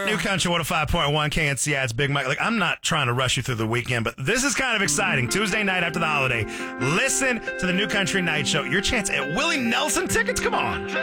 New Country 105.1 KNCI. It's Big Mike. Like, I'm not trying to rush you through the weekend, but this is kind of exciting. Tuesday night after the holiday. Listen to the New Country Night Show. Your chance at Willie Nelson tickets. Come on.